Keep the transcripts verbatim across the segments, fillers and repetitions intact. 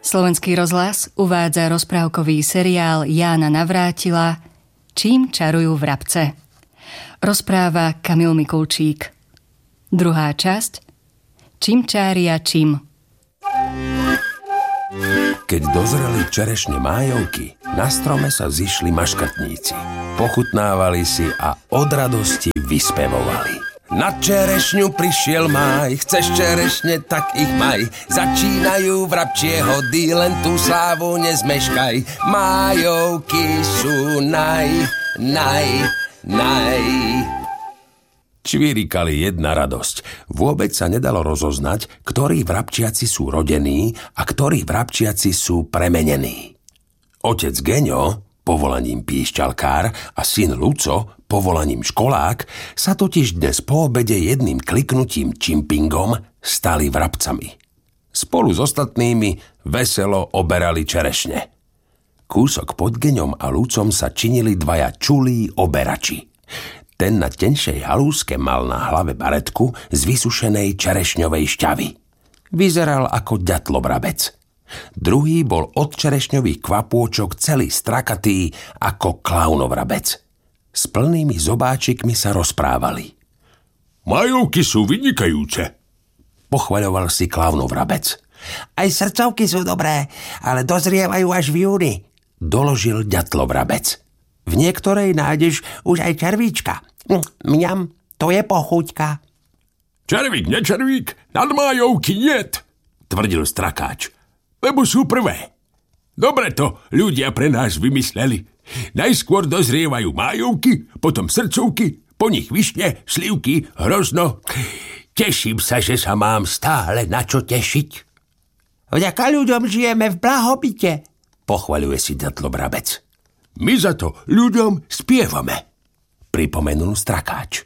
Slovenský rozhlas uvádza rozprávkový seriál Jána Navrátila Čím čarujú vrabce. Rozpráva Kamil Mikulčík. Druhá časť Čím čária čím. Keď dozreli čerešne májovky, na strome sa zišli maškrtníci. Pochutnávali si a od radosti vyspevovali. Na čerešňu prišiel máj, chceš čerešne, tak ich maj. Začínajú vrabčie hody, len tú slávu nezmeškaj. Májovky sú naj, naj, naj. Čvirikali jedna radosť. Vôbec sa nedalo rozoznať, ktorí vrabčiaci sú rodení a ktorí vrabčiaci sú premenení. Otec Geňo, povolaním píšťalkár, a syn Luco, povolaním školák, sa totiž dnes po obede jedným kliknutím čimpingom stali vrabcami. Spolu s ostatnými veselo oberali čerešne. Kúsok pod Geňom a Lucom sa činili dvaja čulí oberači. Ten na tenšej halúske mal na hlave baretku z vysušenej čerešňovej šťavy. Vyzeral ako ďatlovrabec. Druhý bol od čerešňových kvapôčok celý strakatý ako klaunovrabec. S plnými zobáčikmi sa rozprávali. Majovky sú vynikajúce, pochvaľoval si klaunovrabec. Aj srdcovky sú dobré, ale dozrievajú až v júni, doložil ďatlovrabec. V niektorej nájdeš už aj červíčka. Mňam, to je pochuťka. Červík, nečervík, nadmájovky niet, tvrdil strakáč. Lebo sú prvé. Dobre to ľudia pre nás vymysleli. Najskôr dozrievajú májovky, potom srdcovky, po nich višne, slivky, hrozno. Teším sa, že sa mám stále na čo tešiť. Vďaka ľuďom žijeme v blahobite, pochvaľuje si ďatlovrabec. My za to ľuďom spievame, pripomenul strakáč.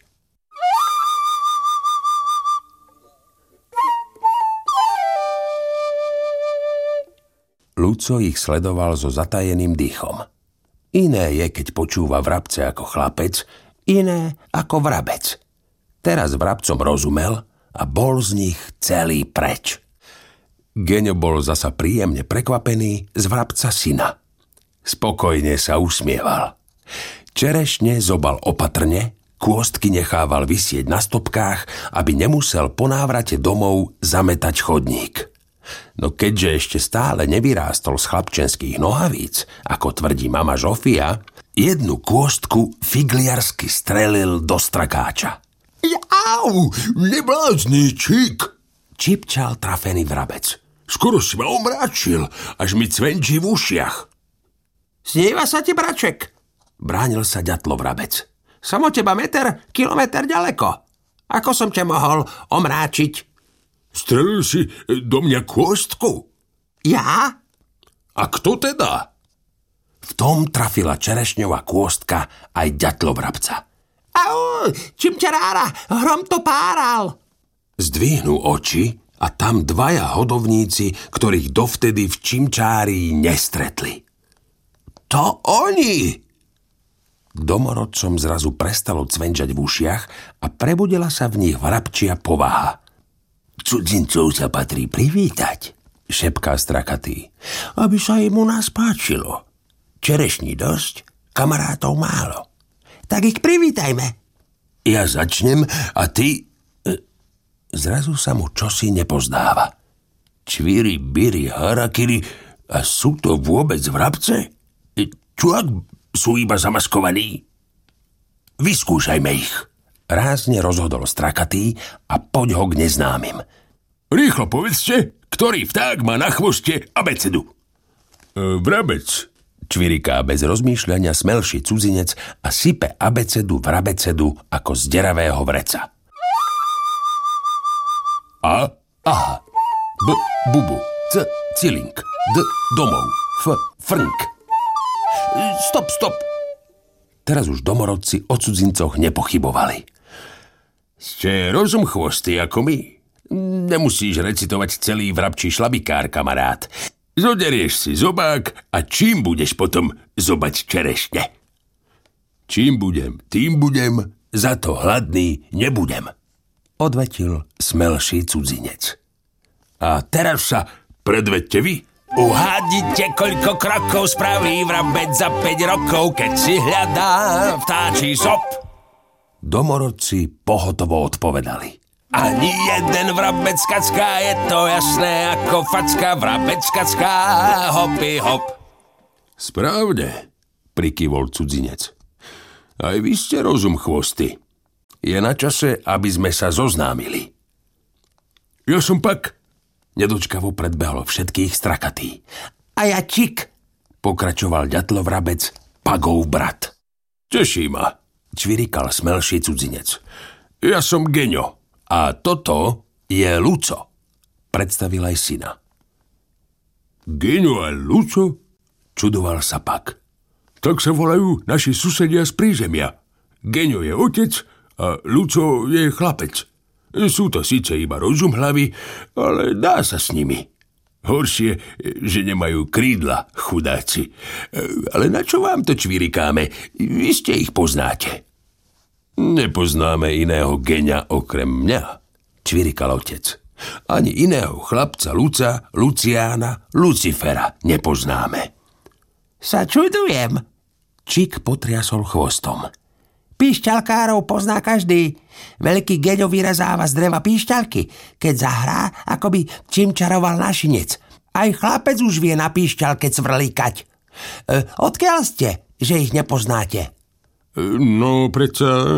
Luco ich sledoval so zatajeným dýchom. Iné je, keď počúva vrabce ako chlapec, iné ako vrabec. Teraz vrabcom rozumel a bol z nich celý preč. Geňo bol zasa príjemne prekvapený z vrabca syna. Spokojne sa usmieval. Čerešne zobal opatrne, kôstky nechával visieť na stopkách, aby nemusel po návrate domov zametať chodník. No keďže ešte stále nevyrástol z chlapčenských nohavíc, ako tvrdí mama Žofia, jednu kôstku figliarsky strelil do strakáča. Jau, neblázničík, čipčal trafený vrabec. Skoro si ma omráčil, až mi cvenčí v ušiach. Sníva sa ti, braček, bránil sa ďatlovrabec. Som od teba meter, kilometr ďaleko. Ako som ťa mohol omráčiť? Strelil si do mňa kôstku? Ja? A kto teda? V tom trafila čerešňová kôstka aj ďatlovrabca. Au, čím ťa rára, hrom to páral. Zdvihnú oči a tam dvaja hodovníci, ktorých dovtedy v čimčárii nestretli. To oni! Domorodcom zrazu prestalo cvenčať v ušiach a prebudila sa v nich vrabčia povaha. Cudzincov sa patrí privítať, šepká strakatý. Aby sa im u nás páčilo. Čerešní dosť, kamarátov málo. Tak ich privítajme. Ja začnem a ty... Zrazu sa mu čosi nepozdáva. Čvíri, biri, harakiri, a sú to vôbec vrabce? Čo ak sú iba zamaskovaní? Vyskúšajme ich. Rázne rozhodol strakatý a poď ho k neznámym. Rýchlo povedzte, ktorý vták má na chvoste abecedu. E, vrabec, čviriká bez rozmýšľania smelší cudzinec a sype abecedu vrabecedu ako z deravého vreca. A? Aha. B. Bubu. C. Cilink. D. Domov. F. Frnk. Stop, stop. Teraz už domorodci o cudzincoch nepochybovali. Ste rozumchvosty ako my. Nemusíš recitovať celý vrabčí šlabikár, kamarát. Zoderieš si zobák a čím budeš potom zobať čerešne? Čím budem, tým budem, za to hladný nebudem, odvetil smelší cudzinec. A teraz sa predvedte vy. Uhádnite, koľko krokov spraví vrabec za päť rokov, keď si hľadá vtáčí sop? Domorodci pohotovo odpovedali. Ani jeden vrabec kacká, je to jasné ako facka, vrabec kacká, hopy hop. Správne, prikývol cudzinec. Aj vy ste rozum chvosty. Je na čase, aby sme sa zoznámili. Ja som Pak. Nedočkavo predbehlo všetkých strakatý. A ja Čik, pokračoval ďatlovrabec, Pagov brat. Teší ma, čvirikal smelší cudzinec. Ja som Geňo. A toto je Luco, predstavil aj syna. Geňo a Luco? Čudoval sa Pak. Tak sa volajú naši susedia z prízemia. Geňo je otec a Luco je chlapec. Sú to síce iba rozum hlavy, ale dá sa s nimi. Horšie, že nemajú krídla, chudáci. Ale na čo vám to čvirikáme? Vy ste ich poznáte. Nepoznáme iného Geňa okrem mňa, čvirikal otec. Ani iného chlapca Luca, Luciána, Lucifera nepoznáme. Sa čudujem. Čik potriasol chvostom. Píšťalkárov pozná každý. Veľký Geňo vyrezáva z dreva píšťalky, keď zahrá, ako by čimčaroval našinec. Aj chlapec už vie na píšťalke cvrlikať. E, odkiaľ ste, že ich nepoznáte? No, predsa e,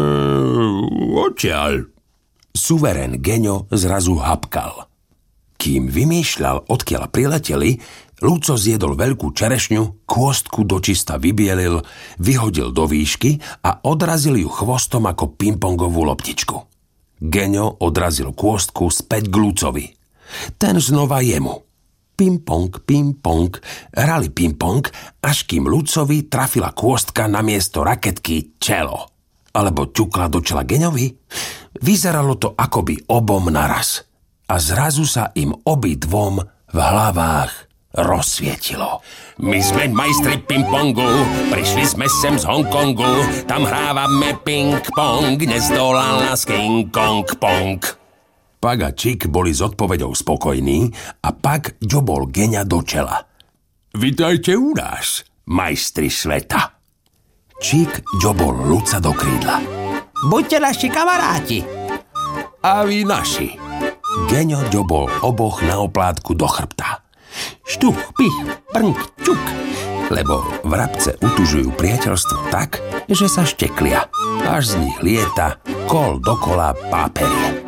odtiaľ. Suverén Geňo zrazu hapkal. Kým vymýšľal, odkiaľ prileteli, Luco zjedol veľkú čerešňu, kôstku dočista vybielil, vyhodil do výšky a odrazil ju chvostom ako pingpongovú loptičku. Geňo odrazil kôstku späť k Lucovi. Ten znova jemu. Ping-pong, ping-pong, hrali ping-pong, až kým Lucovi trafila kôstka namiesto raketky čelo. Alebo ťukla do čela Geňovi. Vyzeralo to akoby obom naraz. A zrazu sa im obidvom v hlavách rozsvietilo. My sme majstri ping-pongu, prišli sme sem z Hongkongu, tam hrávame ping-pong, nezdolal nás King Kong Pong. Pak a Čik boli s odpoveďou spokojní a Pak ďobol Geňa do čela. Vitajte u nás, majstri sveta. Čik ďobol Luca do krídla. Buďte naši kamaráti. A vy naši. Geňo ďobol oboch na oplátku do chrbta. Štuch, pich, prnk, čuk. Lebo vrabce utužujú priateľstvo tak, že sa šteklia. Až z nich lieta kol dokola páperie.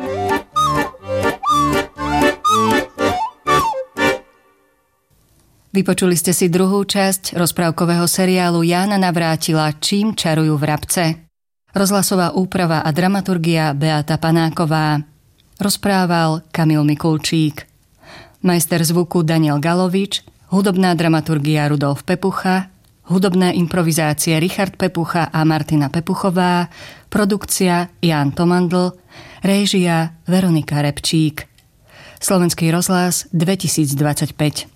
Vypočuli ste si druhú časť rozprávkového seriálu Jána Navrátila Čím čarujú vrabce. Rozhlasová úprava a dramaturgia Beata Panáková. Rozprával Kamil Mikulčík. Majster zvuku Daniel Galovič, hudobná dramaturgia Rudolf Pepucha, hudobná improvizácia Richard Pepucha a Martina Pepuchová, produkcia Ján Tomandl, réžia Veronika Repčík. Slovenský rozhlas dvetisícdvadsaťpäť.